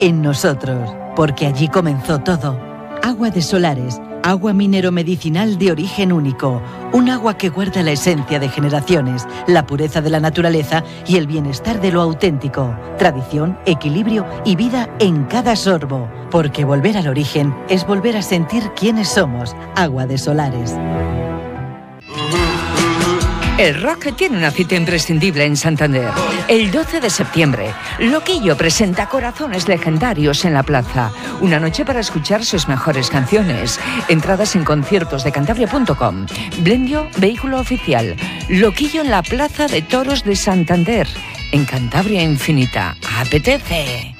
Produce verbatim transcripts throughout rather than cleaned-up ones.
en nosotros, porque allí comenzó todo. Agua de Solares, agua minero medicinal de origen único, un agua que guarda la esencia de generaciones, la pureza de la naturaleza y el bienestar de lo auténtico, tradición, equilibrio y vida en cada sorbo, porque volver al origen es volver a sentir quiénes somos. Agua de Solares. El rock tiene una cita imprescindible en Santander. El doce de septiembre, Loquillo presenta Corazones Legendarios en la Plaza. Una noche para escuchar sus mejores canciones. Entradas en conciertos de cantabria punto com. Blendio, vehículo oficial. Loquillo en la Plaza de Toros de Santander. En Cantabria Infinita. ¡Apetece!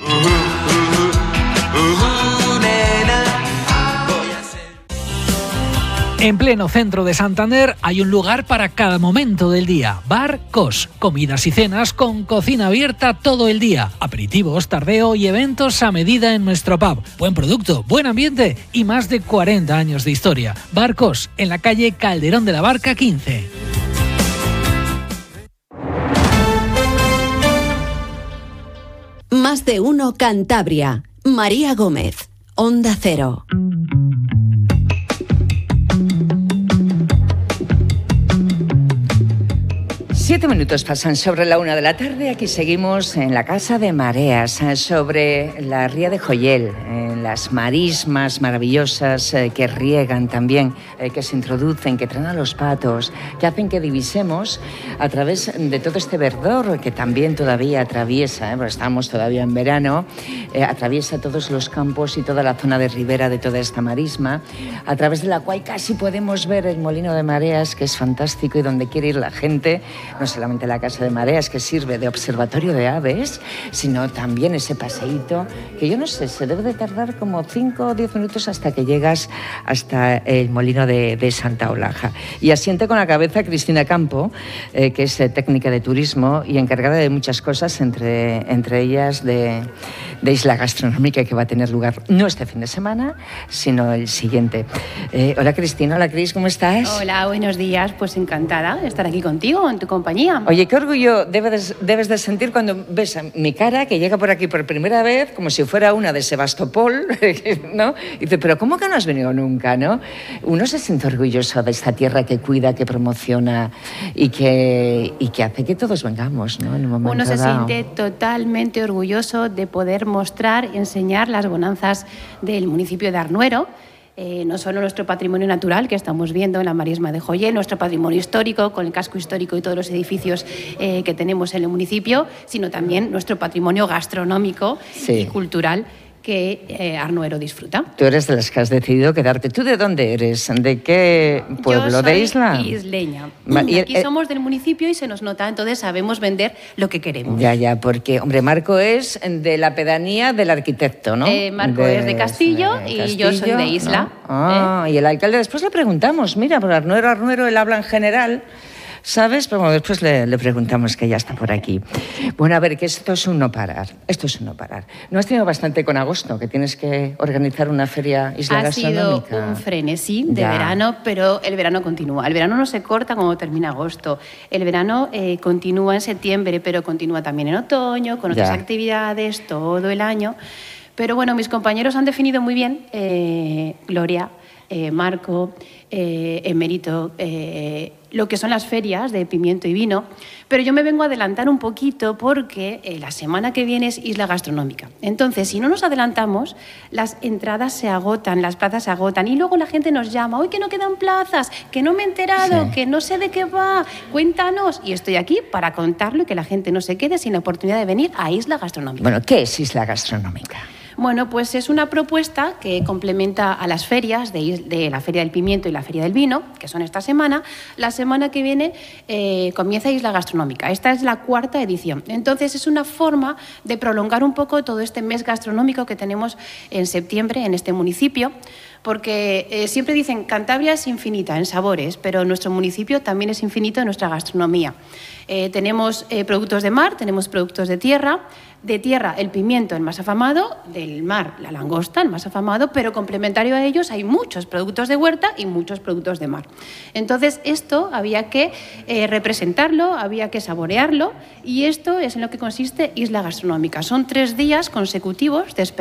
En pleno centro de Santander hay un lugar para cada momento del día. Bar Cos. Comidas y cenas con cocina abierta todo el día. Aperitivos, tardeo y eventos a medida en nuestro pub. Buen producto, buen ambiente y más de cuarenta años de historia. Bar Cos, en la calle Calderón de la Barca quince. Más de uno Cantabria. María Gómez. Onda Cero. Siete minutos pasan sobre la una de la tarde. Aquí seguimos en la Casa de Mareas, sobre la ría de Joyel, en las marismas maravillosas eh, que riegan también, eh, que se introducen, que traen a los patos, que hacen que divisemos a través de todo este verdor que también todavía atraviesa, eh, porque estamos todavía en verano, eh, atraviesa todos los campos y toda la zona de ribera de toda esta marisma, a través de la cual casi podemos ver el molino de Mareas, que es fantástico y donde quiere ir la gente. No solamente la Casa de Mareas, que sirve de observatorio de aves, sino también ese paseíto, que yo no sé, se debe de tardar como cinco o diez minutos hasta que llegas hasta el molino de, de Santa Olaja. Y asiente con la cabeza Cristina Campo, eh, que es eh, técnica de turismo y encargada de muchas cosas, entre, entre ellas de, de Isla Gastronómica, que va a tener lugar no este fin de semana, sino el siguiente. Eh, hola Cristina, hola Cris, ¿cómo estás? Hola, buenos días, pues encantada de estar aquí contigo, en tu compañía. Oye, qué orgullo debes, debes de sentir cuando ves a mi cara, que llega por aquí por primera vez, como si fuera una de Sebastopol, ¿no? Y dice, pero ¿cómo que no has venido nunca, no? Uno se siente orgulloso de esta tierra que cuida, que promociona y que, y que hace que todos vengamos, ¿no? En un momento Uno se dado. siente totalmente orgulloso de poder mostrar y enseñar las bonanzas del municipio de Arnuero. Eh, no solo nuestro patrimonio natural, que estamos viendo en la marisma de Joyel, nuestro patrimonio histórico, con el casco histórico y todos los edificios eh, que tenemos en el municipio, sino también nuestro patrimonio gastronómico Sí. y cultural que eh, Arnuero disfruta. Tú eres de las que has decidido quedarte. ¿Tú de dónde eres? ¿De qué pueblo? Yo soy ¿De Isla? isleña. Va, y, Aquí eh, somos del municipio y se nos nota, entonces sabemos vender lo que queremos. Ya, ya, porque, hombre, Marco es de la pedanía del arquitecto, ¿no? Eh, Marco es de Castillo y yo soy de Isla. ¿no? Ah, ¿eh? Y el alcalde, después le preguntamos, mira, por Arnuero, Arnuero, él habla en general, ¿sabes? Pero bueno, después le, le preguntamos, que ya está por aquí. Bueno, a ver, que esto es un no parar, esto es un no parar. ¿No has tenido bastante con agosto, que tienes que organizar una feria Isla Ha sido Gastronómica? un frenesí de Ya. verano, pero el verano continúa. El verano no se corta cuando termina agosto. El verano eh, continúa en septiembre, pero continúa también en otoño, con otras Ya. actividades, todo el año. Pero bueno, mis compañeros han definido muy bien, eh, Gloria, eh, Marco, eh, Emérito, eh, lo que son las ferias de pimiento y vino, pero yo me vengo a adelantar un poquito porque eh, la semana que viene es Isla Gastronómica. Entonces, si no nos adelantamos, las entradas se agotan, las plazas se agotan y luego la gente nos llama, hoy que no quedan plazas, que no me he enterado, Sí. que no sé de qué va, cuéntanos. Y estoy aquí para contarlo y que la gente no se quede sin la oportunidad de venir a Isla Gastronómica. Bueno, ¿qué es Isla Gastronómica? Bueno, pues es una propuesta que complementa a las ferias de, de la Feria del Pimiento y la Feria del Vino, que son esta semana. La semana que viene eh, comienza Isla Gastronómica. Esta es la cuarta edición. Entonces es una forma de prolongar un poco todo este mes gastronómico que tenemos en septiembre en este municipio, porque eh, siempre dicen Cantabria es infinita en sabores, pero nuestro municipio también es infinito en nuestra gastronomía. Eh, tenemos eh, productos de mar, tenemos productos de tierra. De tierra, el pimiento, el más afamado, del el mar, la langosta, el más afamado, pero complementario a ellos hay muchos productos de huerta y muchos productos de mar. Entonces, esto había que eh, representarlo, había que saborearlo, y esto es en lo que consiste Isla Gastronómica. Son tres días consecutivos de experiencia